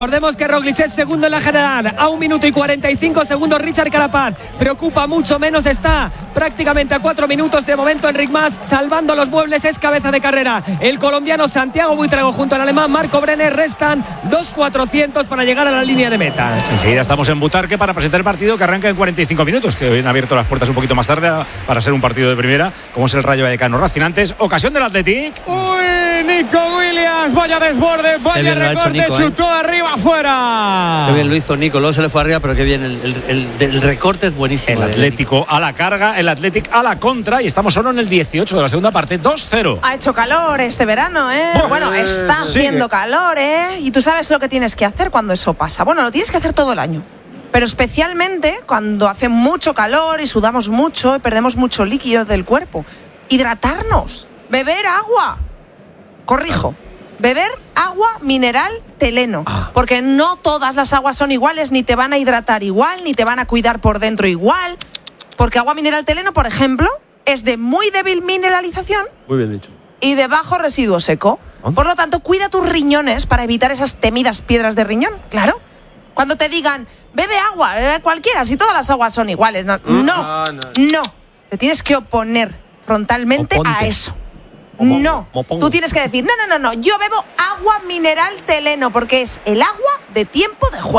Recordemos que Roglic es segundo en la general, a 1 minuto y 45 segundos Richard Carapaz. Preocupa mucho menos, está prácticamente a 4 minutos de momento. Enric Mas salvando los muebles, es cabeza de carrera el colombiano Santiago Buitrago junto al alemán Marco Brenner. Restan 2.400 para llegar a la línea de meta. Enseguida estamos en Butarque para presentar el partido que arranca en 45 minutos, que hoy han abierto las puertas un poquito más tarde para ser un partido de primera, como es el Rayo Vallecano Racing. Antes, ocasión del Athletic. ¡Uy! Nico Williams, vaya desborde, vaya recorte, Nico, chutó arriba, afuera. Qué bien lo hizo Nico, luego se le fue arriba, pero qué bien, el recorte es buenísimo. El Atlético a la carga, el Athletic a la contra, y estamos solo en el 18 de la segunda parte, 2-0. Ha hecho calor este verano, ¿eh? Bueno, está haciendo calor, ¿eh? Y tú sabes lo que tienes que hacer cuando eso pasa. Bueno, lo tienes que hacer todo el año, pero especialmente cuando hace mucho calor y sudamos mucho y perdemos mucho líquido del cuerpo. Hidratarnos, beber agua. Corrijo, beber agua mineral Teleno, porque no todas las aguas son iguales, ni te van a hidratar igual, ni te van a cuidar por dentro igual, porque agua mineral Teleno, por ejemplo, es de muy débil mineralización. Muy bien dicho. Y de bajo residuo seco. Por lo tanto, cuida tus riñones para evitar esas temidas piedras de riñón, claro. Cuando te digan, bebe agua, bebe cualquiera, si todas las aguas son iguales. No. Te tienes que oponer frontalmente a eso. No, tú tienes que decir, no, yo bebo agua mineral Teleno, porque es el agua de tiempo de juego.